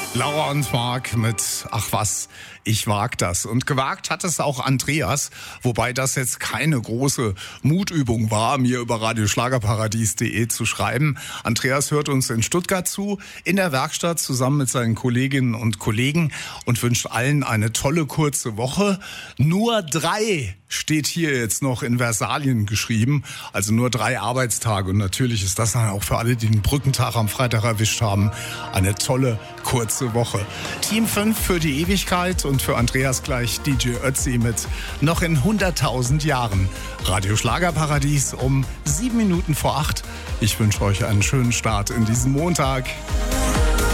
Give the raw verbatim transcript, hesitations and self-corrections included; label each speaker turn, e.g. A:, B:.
A: Laura und Marc mit Ach was, ich wag das. Und gewagt hat es auch Andreas, wobei das jetzt keine große Mutübung war, mir über radioschlagerparadies punkt de zu schreiben. Andreas hört uns in Stuttgart zu, in der Werkstatt zusammen mit seinen Kolleginnen und Kollegen und wünscht allen eine tolle kurze Woche. Nur drei steht hier jetzt noch in Versalien geschrieben, also nur drei Arbeitstage. Und natürlich ist das dann auch für alle, die den Brückentag am Freitag erwischt haben, eine tolle kurze Woche. Team fünf für die Ewigkeit und für Andreas gleich D J Ötzi mit Noch in hunderttausend Jahren. Radio Schlagerparadies um sieben Minuten vor acht. Ich wünsche euch einen schönen Start in diesen Montag.